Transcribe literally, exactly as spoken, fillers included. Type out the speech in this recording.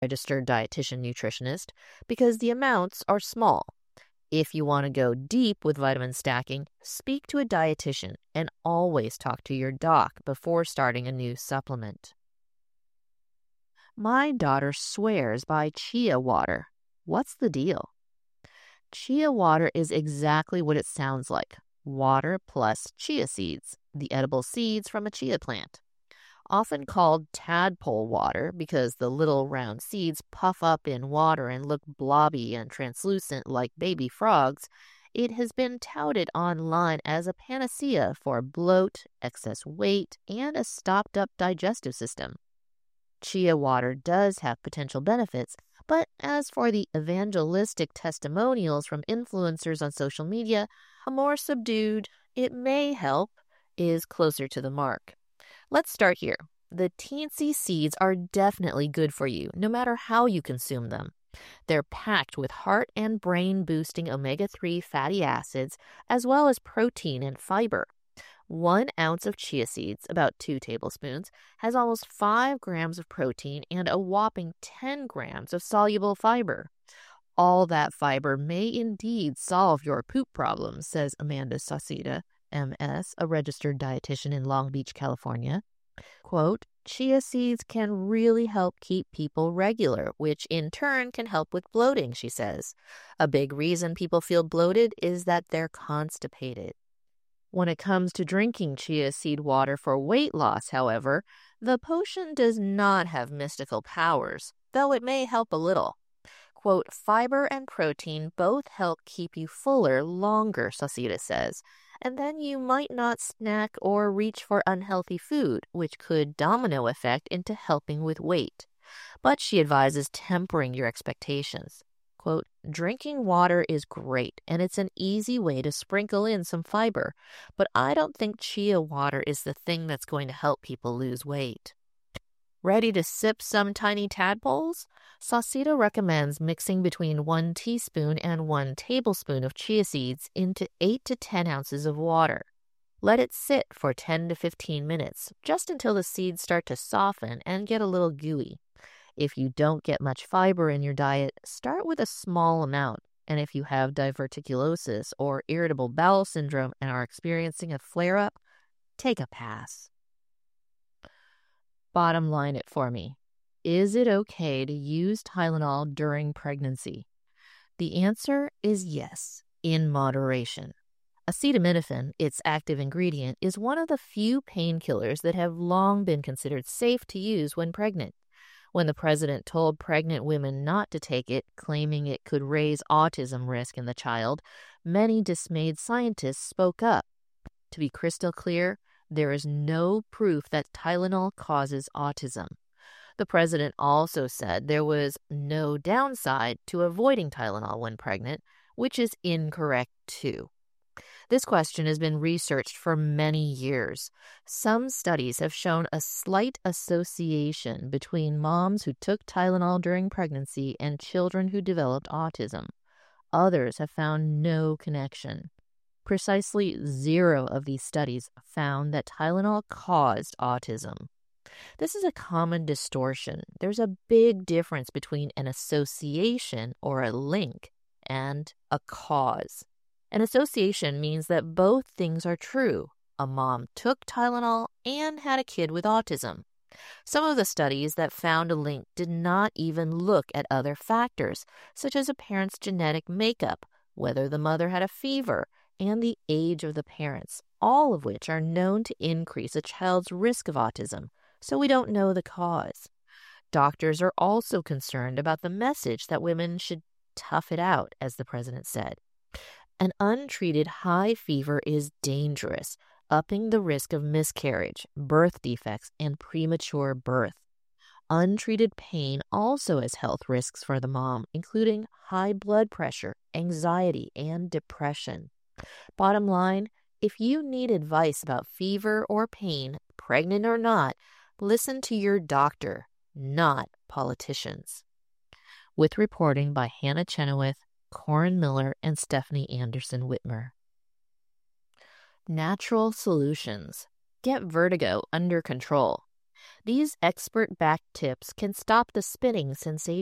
registered dietitian nutritionist because the amounts are small. If you want to go deep with vitamin stacking, speak to a dietitian and always talk to your doc before starting a new supplement. My daughter swears by chia water. What's the deal? Chia water is exactly what it sounds like. Water plus chia seeds, the edible seeds from a chia plant. Often called tadpole water because the little round seeds puff up in water and look blobby and translucent like baby frogs, it has been touted online as a panacea for bloat, excess weight, and a stopped-up digestive system. Chia water does have potential benefits, but as for the evangelistic testimonials from influencers on social media, a more subdued, "it may help," is closer to the mark. Let's start here. The teensy seeds are definitely good for you, no matter how you consume them. They're packed with heart and brain-boosting omega three fatty acids, as well as protein and fiber. One ounce of chia seeds, about two tablespoons, has almost five grams of protein and a whopping ten grams of soluble fiber. All that fiber may indeed solve your poop problems, says Amanda Sauceda, M S, a registered dietitian in Long Beach, California. Quote, chia seeds can really help keep people regular, which in turn can help with bloating, she says. A big reason people feel bloated is that they're constipated. When it comes to drinking chia seed water for weight loss, however, the potion does not have mystical powers, though it may help a little. Quote, fiber and protein both help keep you fuller longer, Sauceda says, and then you might not snack or reach for unhealthy food, which could domino effect into helping with weight. But she advises tempering your expectations. Quote, drinking water is great, and it's an easy way to sprinkle in some fiber, but I don't think chia water is the thing that's going to help people lose weight. Ready to sip some tiny tadpoles? Sauceda recommends mixing between one teaspoon and one tablespoon of chia seeds into eight to ten ounces of water. Let it sit for ten to fifteen minutes, just until the seeds start to soften and get a little gooey. If you don't get much fiber in your diet, start with a small amount. And if you have diverticulosis or irritable bowel syndrome and are experiencing a flare-up, take a pass. Bottom line it for me. Is it okay to use Tylenol during pregnancy? The answer is yes, in moderation. Acetaminophen, its active ingredient, is one of the few painkillers that have long been considered safe to use when pregnant. When the president told pregnant women not to take it, claiming it could raise autism risk in the child, many dismayed scientists spoke up. To be crystal clear, there is no proof that Tylenol causes autism. The president also said there was no downside to avoiding Tylenol when pregnant, which is incorrect too. This question has been researched for many years. Some studies have shown a slight association between moms who took Tylenol during pregnancy and children who developed autism. Others have found no connection. Precisely zero of these studies found that Tylenol caused autism. This is a common distortion. There's a big difference between an association or a link and a cause. An association means that both things are true. A mom took Tylenol and had a kid with autism. Some of the studies that found a link did not even look at other factors, such as a parent's genetic makeup, whether the mother had a fever, and the age of the parents, all of which are known to increase a child's risk of autism, so we don't know the cause. Doctors are also concerned about the message that women should tough it out, as the president said. An untreated high fever is dangerous, upping the risk of miscarriage, birth defects, and premature birth. Untreated pain also has health risks for the mom, including high blood pressure, anxiety, and depression. Bottom line, if you need advice about fever or pain, pregnant or not, listen to your doctor, not politicians. With reporting by Hannah Chenoweth, Corin Miller, and Stephanie Anderson Whitmer. Natural solutions. Get vertigo under control. These expert back tips can stop the spinning sensation.